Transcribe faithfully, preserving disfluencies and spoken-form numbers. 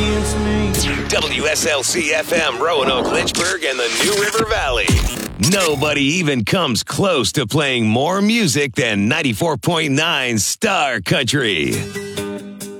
it's me. W S L C F M, Roanoke, Lynchburg, and the New River Valley. Nobody even comes close to playing more music than ninety-four point nine Star Country.